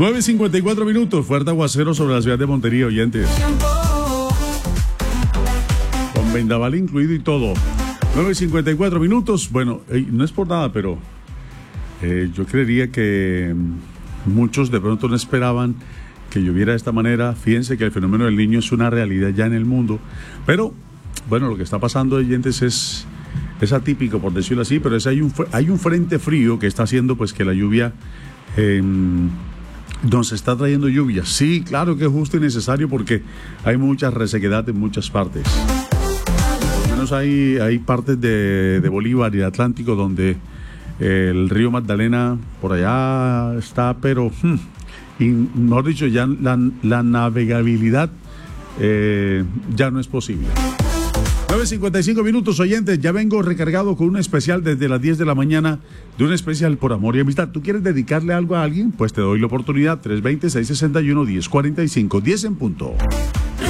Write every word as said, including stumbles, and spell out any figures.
nueve cincuenta y cuatro minutos, fuerte aguacero sobre la ciudad de Montería, oyentes. Con vendaval incluido y todo. nueve cincuenta y cuatro minutos. Bueno, eh, no es por nada, pero eh, yo creería que muchos de pronto no esperaban que lloviera de esta manera. Fíjense que el fenómeno del Niño es una realidad ya en el mundo, pero bueno, lo que está pasando, oyentes, es, es atípico, por decirlo así, pero es, hay, un, hay un frente frío que está haciendo pues que la lluvia eh, nos está trayendo lluvia. Sí, claro que es justo y necesario porque hay mucha resequedad en muchas partes. Por lo menos hay, hay partes de, de Bolívar y de Atlántico donde el río Magdalena por allá está, pero... Hmm, y mejor dicho, ya la, la navegabilidad eh, ya no es posible. nueve cincuenta y cinco minutos, oyentes. Ya vengo recargado con un especial desde las diez de la mañana, de un especial por amor y amistad. ¿Tú quieres dedicarle algo a alguien? Pues te doy la oportunidad. tres dos cero, seis seis uno, uno cero cuatro cinco, diez en punto.